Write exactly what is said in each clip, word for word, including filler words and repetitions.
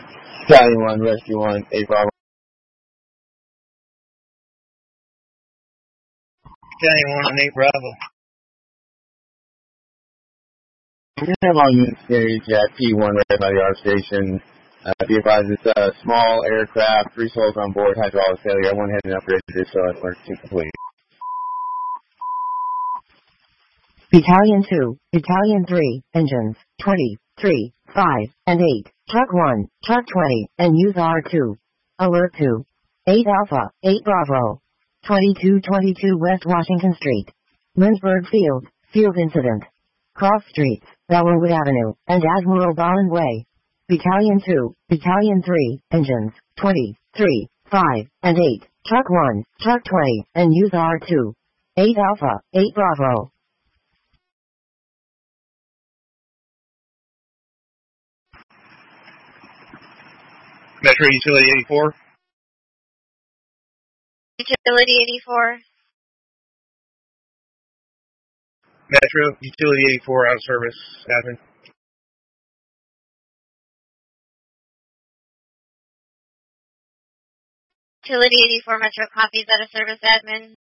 Charlie one, Rescue one, eight Bravo. Charlie one, eight Bravo. We have on this stage at P one right by the R station. Uh, be advised it's a small aircraft, three souls on board, hydraulic failure. One heading upgrade to this, so it's working complete. Battalion two, Battalion three, engines, twenty, three, five, and eight, Truck one, Truck twenty, and use R two. Alert two. eight Alpha, eight Bravo. twenty-two twenty-two West Washington Street. Lindsberg Field, field incident. Cross streets, Ellenwood Avenue, and Admiral Ballin Way. Battalion two, Battalion three, engines, twenty, three, five, and eight, Truck one, Truck twenty, and use R two. eight Alpha, eight Bravo. Metro Utility eighty-four. Utility eighty-four. Metro Utility eighty-four out of service, admin. Utility eighty-four Metro copies out of service, admin.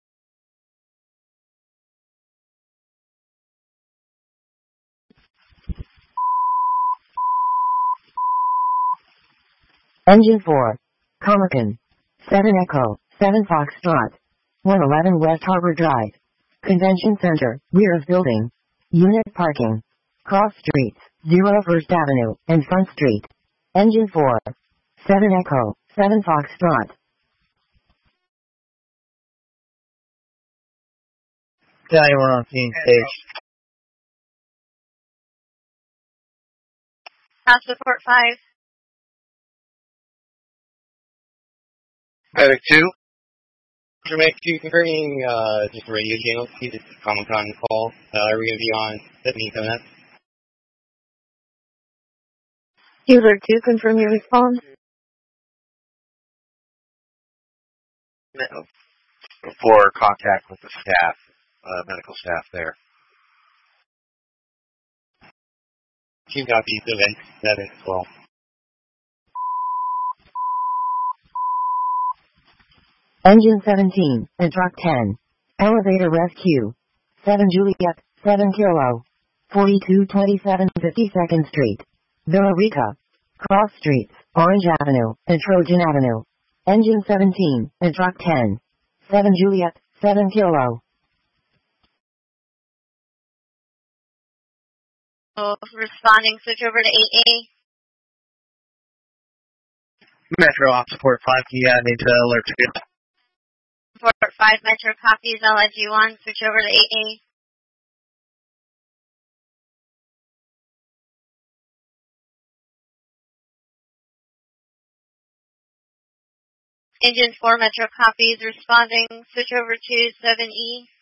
Engine four. Comarcan. seven Echo, seven Foxtrot. one eleven West Harbor Drive. Convention Center, rear of building. Unit parking. Cross streets, zero First Avenue, and Front Street. Engine four. seven Echo, seven Foxtrot. Battalion one on scene, stage. House support five. Medic two. Medic two confirming, uh, just the radio channel. This is Common Con call. Uh, are we going to be on seventeen coming up? User two, confirm your response. No. For contact with the staff, uh, medical staff there. Two copies of N seven as well. Engine seventeen, and Truck ten. Elevator rescue. seven Juliet, seven Kilo. forty-two twenty-seven fifty-second Street. Villa Rica. Cross streets, Orange Avenue, and Trojan Avenue. Engine seventeen, and Truck ten. seven Juliet, seven Kilo. Oh, responding, switch over to eight A. Metro off support five, can you add me to alert two? Support five, Metro copies, L I G one, switch over to eight A. Engine four, Metro copies, responding, switch over to seven E.